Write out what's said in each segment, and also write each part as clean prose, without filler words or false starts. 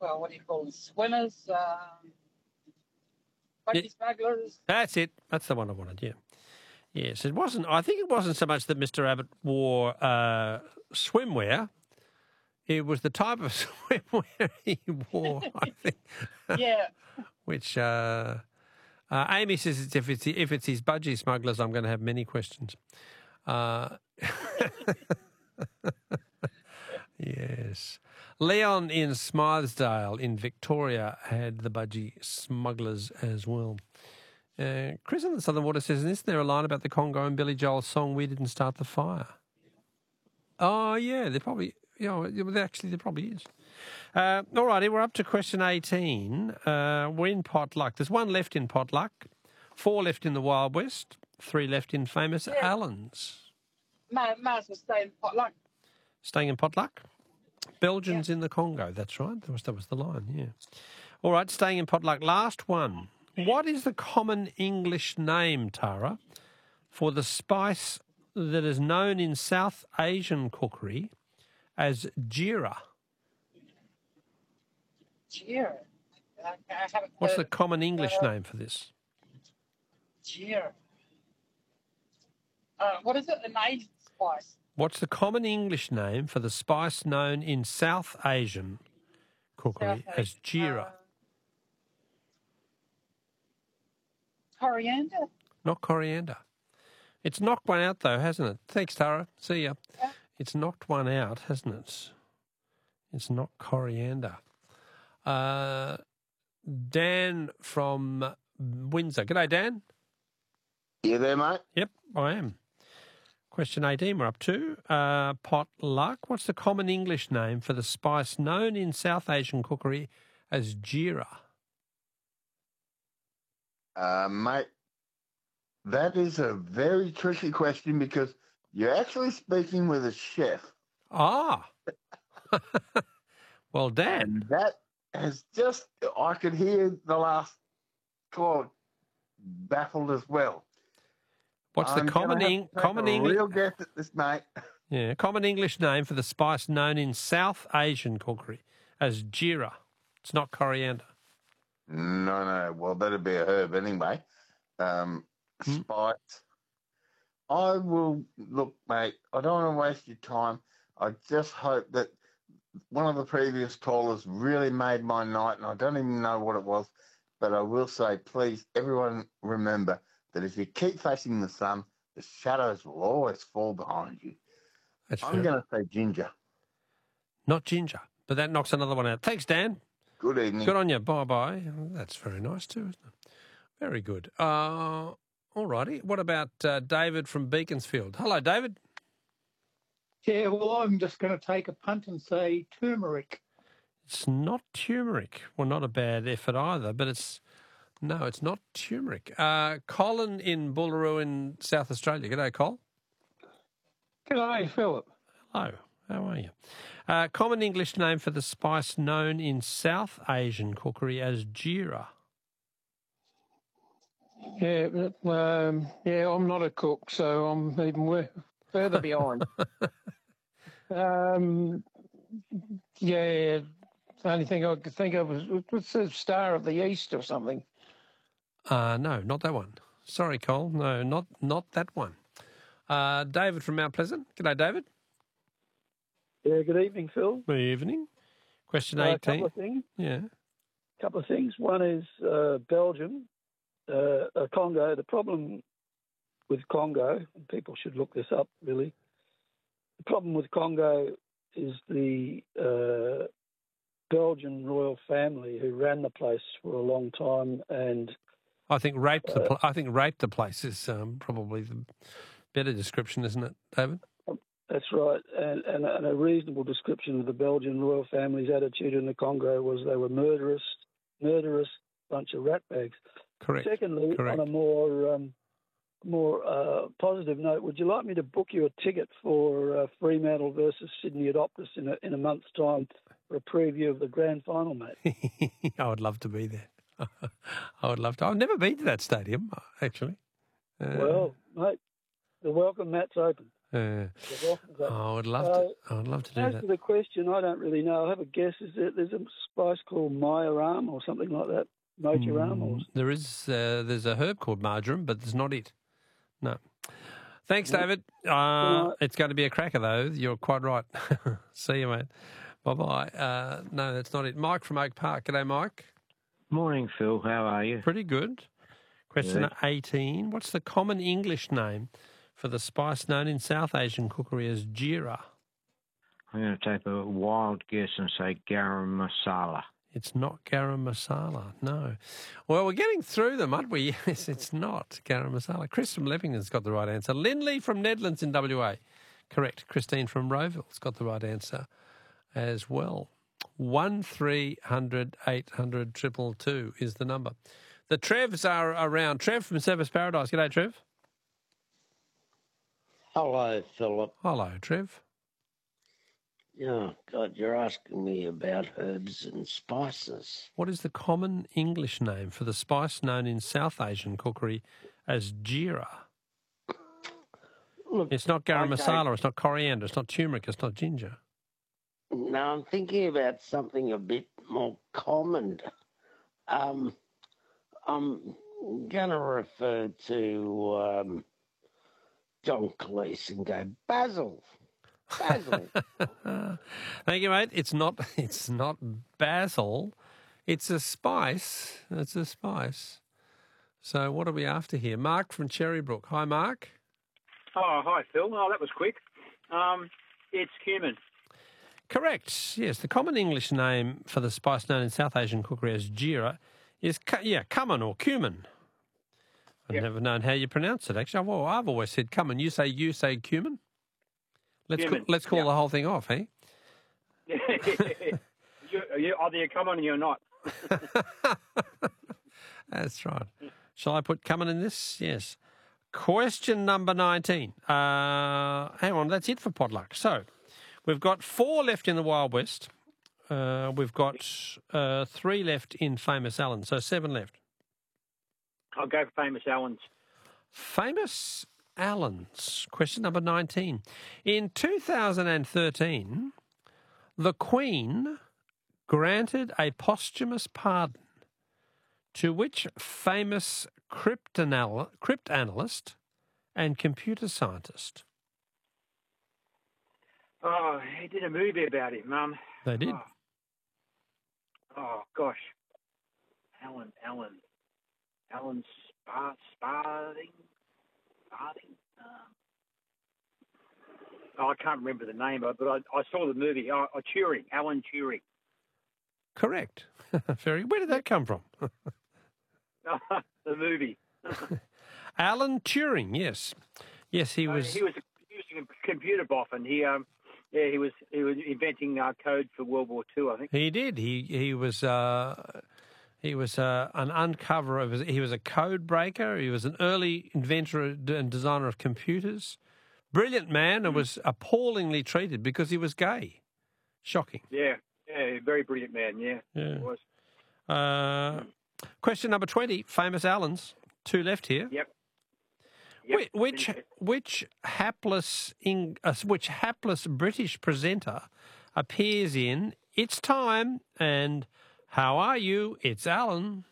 well, what do you call them? Swimmers, budgie smugglers. That's it. That's the one I wanted, yeah. Yes, it wasn't. I think it wasn't so much that Mr. Abbott wore swimwear. It was the type of swimwear he wore, I think. Yeah. Which Amy says if it's his budgie smugglers, I'm going to have many questions. Yes. Leon in Smythesdale in Victoria had the budgie smugglers as well. Chris on the Southern Water says, isn't there a line about the Congo and Billy Joel's song, We Didn't Start the Fire? Oh, yeah, there probably, actually there probably is. All righty, we're up to question 18. We're in Potluck. There's one left in Potluck, 4 left in the Wild West, 3 left in Famous Allens. Might as well stay in Potluck. Staying in Potluck? Belgians in the Congo, that's right. That was the line, yeah. All right, staying in Potluck. Last one. What is the common English name, Tara, for the spice that is known in South Asian cookery as jeera? Jeera? I haven't What's the heard common English name for this? Jeera. What is it? An Asian spice? What's the common English name for the spice known in South Asian cookery as jeera? Coriander? Not coriander. It's knocked one out, though, hasn't it? Thanks, Tara. See ya. Yeah. It's knocked one out, hasn't it? It's not coriander. Dan from Windsor. G'day, Dan. You there, mate? Yep, I am. Question 18 we're up to. Potluck. What's the common English name for the spice known in South Asian cookery as jeera? Mate, that is a very tricky question because you're actually speaking with a chef. Ah. Well, Dan. And that has just, I could hear the last call baffled as well. What's the common English? Real guess at this, mate. Yeah, common English name for the spice known in South Asian cookery as jeera. It's not coriander. No. Well, that'd be a herb anyway. Spice. I will look, mate. I don't want to waste your time. I just hope that one of the previous callers really made my night, and I don't even know what it was. But I will say, please, everyone remember that if you keep facing the sun, the shadows will always fall behind you. I'm going to say ginger. Not ginger, but that knocks another one out. Thanks, Dan. Good evening. Good on you. Bye-bye. That's very nice too, isn't it? Very good. All righty. What about David from Beaconsfield? Hello, David. Yeah, well, I'm just going to take a punt and say turmeric. It's not turmeric. Well, not a bad effort either, but it's not turmeric. Colin in Boolaroo in South Australia. G'day, Col. G'day, Philip. Hello. How are you? Common English name for the spice known in South Asian cookery as jeera. Yeah, I'm not a cook, so I'm even further behind. The only thing I could think of was what's the Star of the East or something. No, not that one. Sorry, Cole. No, not that one. David from Mount Pleasant. G'day, David. Yeah, good evening, Phil. Good evening. Question 18. A couple of things. Yeah. A couple of things. One is Belgium, Congo. The problem with Congo, and people should look this up, really. The problem with Congo is the Belgian royal family who ran the place for a long time, and I think raped the place is probably the better description, isn't it, David? That's right, and a reasonable description of the Belgian royal family's attitude in the Congo was they were murderous bunch of ratbags. Correct. Secondly, Correct. on a more positive note, would you like me to book you a ticket for Fremantle versus Sydney Adoptus in a month's time for a preview of the grand final, mate? I would love to be there. I would love to. I've never been to that stadium, actually. Well, mate, the welcome mat's open. I would love to do As that. to the question, I don't really know. I have a guess. Is that there's a spice called Majoram or something like that? Majoram or There's a herb called marjoram, but it's not it. No. Thanks, David. It's going to be a cracker, though. You're quite right. See you, mate. Bye-bye. No, that's not it. Mike from Oak Park. G'day, Mike. Morning, Phil. How are you? Pretty good. Question 18. What's the common English name for the spice known in South Asian cookery as jeera? I'm going to take a wild guess and say garam masala. It's not garam masala, no. Well, we're getting through them, aren't we? Yes, it's not garam masala. Chris from Leppington's got the right answer. Lindley from Nedlands in WA. Correct. Christine from Rowville's got the right answer as well. 1300 800 222 is the number. The Trevs are around. Trev from Service Paradise. G'day, Trev. Hello, Philip. Hello, Trev. Yeah, God, you're asking me about herbs and spices. What is the common English name for the spice known in South Asian cookery as jeera? Look, It's not garam masala, it's not coriander, it's not turmeric, it's not ginger. No, I'm thinking about something a bit more common. I'm going to refer to John Cleese and go basil. Basil. Thank you, mate. It's not basil. It's a spice. It's a spice. So what are we after here? Mark from Cherrybrook. Hi, Mark. Oh, hi, Phil. Oh, that was quick. It's cumin. Correct. Yes, the common English name for the spice known in South Asian cookery as jeera is cumin or cumin. I've never known how you pronounce it, actually. Well, I've always said cumin. You say cumin? Let's call the whole thing off, eh? Either you're coming or you're not. That's right. Shall I put cumin in this? Yes. Question number 19. Hang on, that's it for potluck. So we've got 4 left in the Wild West. We've got 3 left in Famous Allen, so 7 left. I'll go for Famous Allen's. Famous Allen's. Question number 19. In 2013, the Queen granted a posthumous pardon to which famous cryptanalyst and computer scientist? Oh, he did a movie about him, Mum. They did. Oh gosh. Alan Sparding? I can't remember the name of it, but I saw the movie. Turing, Alan Turing. Correct. Where did that come from? The movie. Alan Turing, yes. Yes, he was. He was a computer buff, and he was inventing code for World War II, I think. He did. He was an uncoverer. He was a code breaker. He was an early inventor and designer of computers. Brilliant man, and was appallingly treated because he was gay. Shocking. Yeah, very brilliant man. Yeah. He was. Question number 20. Famous Allens. 2 left here. Yep. Which hapless British presenter appears in It's Time and How Are You? It's Alan.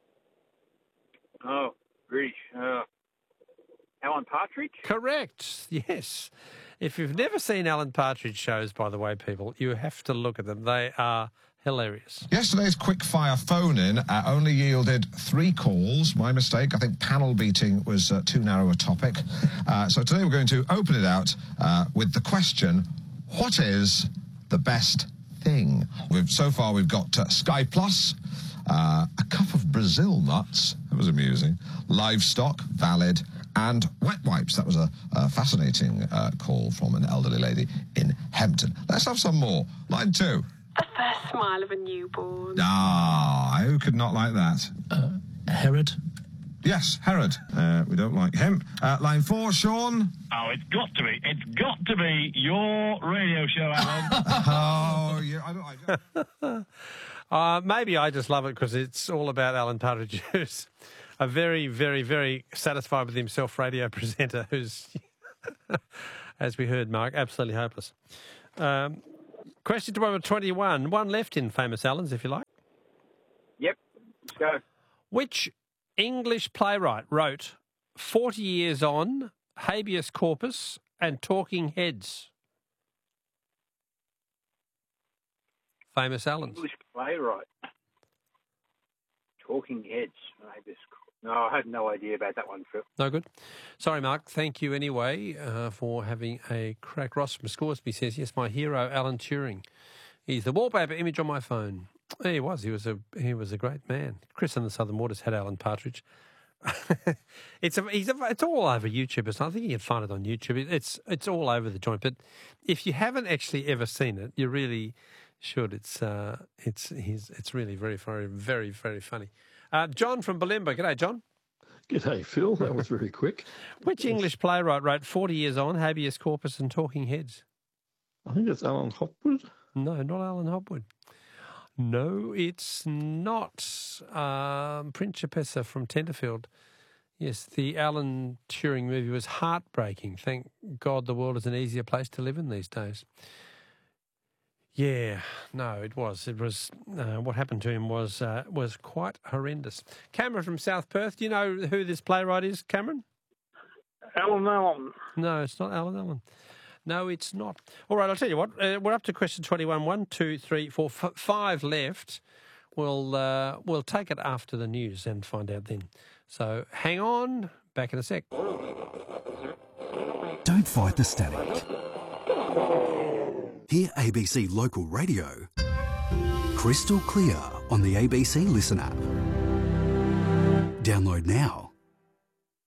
Oh, British. Alan Partridge? Correct. Yes. If you've never seen Alan Partridge shows, by the way, people, you have to look at them. They are hilarious. Yesterday's quick-fire phone-in only yielded 3 calls. My mistake. I think panel beating was too narrow a topic. So today we're going to open it out with the question, what is the best thing? So far we've got Sky Plus, a cup of Brazil nuts. That was amusing. Livestock, valid, and wet wipes. That was a fascinating call from an elderly lady in Hempton. Let's have some more. Line 2. The first smile of a newborn. Who could not like that? Herod? Yes, Herod. We don't like him. Line 4, Sean. Oh, it's got to be. It's got to be your radio show, Alan. Oh, yeah. Maybe I just love it because it's all about Alan Partridge, who's a very, very, very satisfied with himself radio presenter who's As we heard, Mark, absolutely hopeless. Question to number 21. One left in Famous Allens, if you like. Yep, let's go. Which English playwright wrote 40 Years On, Habeas Corpus and Talking Heads? Famous Allens. English playwright. Talking Heads. No, I had no idea about that one, Phil. No good. Sorry, Mark. Thank you anyway for having a crack. Ross from Scoresby says, yes, my hero, Alan Turing. He's the wallpaper image on my phone. He was. He was a great man. Chris in the Southern Waters had Alan Partridge. It's all over YouTube. I think you can find it on YouTube. It's all over the joint. But if you haven't actually ever seen it, you really should. It's really very, very, very, very funny. John from Balimba. G'day, John. G'day, Phil. That was very quick. Which English playwright wrote 40 Years On, Habeas Corpus and Talking Heads? I think it's Alan Hopwood. No, not Alan Hopwood. No, it's not. Principessa from Tenterfield. Yes, the Alan Turing movie was heartbreaking. Thank God the world is an easier place to live in these days. Yeah, no, it was. It was what happened to him was quite horrendous. Cameron from South Perth. Do you know who this playwright is, Cameron? Alan Allen. No, it's not Alan Allen. No, it's not. All right, I'll tell you what. We're up to question 21. 1, 2, 3, 4, 5 left. We'll take it after the news and find out then. So hang on. Back in a sec. Don't fight the static. Hear ABC Local Radio crystal clear on the ABC Listen app. Download now.